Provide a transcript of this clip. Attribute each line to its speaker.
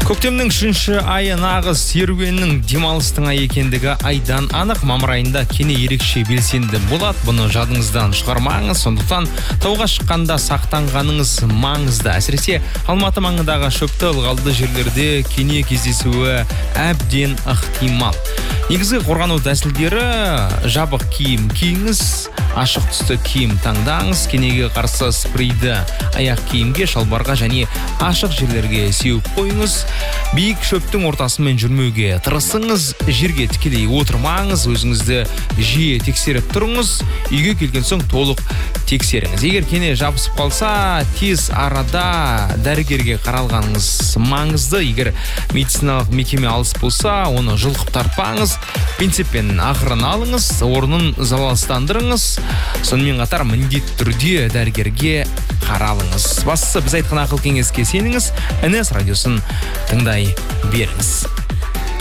Speaker 1: Көктемнің 3 айы нағыз серуеннің демалыстың айы екендігі айдан анық. Мамыр айында кене ерекше белсенді болады. Бұны жадыңыздан шығармаңыз. Сондықтан тауға шыққанда сақтанғаныңыз маңызды. Әсіресе Алматы маңындағы шөпті ылғалды жерлерде кене кездесуі әбден ықтимал. Негізгі қорғану тәсілдері: жабық киім киіңіз, ашық түсті киім таңдаңыз, кенеге қарсы спрейді аяқ киімге, шалбарға және ашық жерлерге сеуіп қойыңыз. Биік шөптің ортасымен жүрмеуге тырысыңыз, жерге тікелей отырмаңыз, өзіңізді жиі тексеріп тұрыңыз, үйге келген соң толық тексеріңіз. Егер кене жабысып қалса, тез арада дәрігерге қаралғаныңыз маңызды. Егер медициналық мекеме алыс болса, оны жұлқып тартпаңыз, принциппен ақырын алыңыз, орнын залалсыздандырыңыз. Сонымен қатар міндетті түрде дәрігерге қаралыңыз. Бастысы, біз айтқан ақыл кеңеске сеніңіз, NS радиосын тыңдай беріңіз.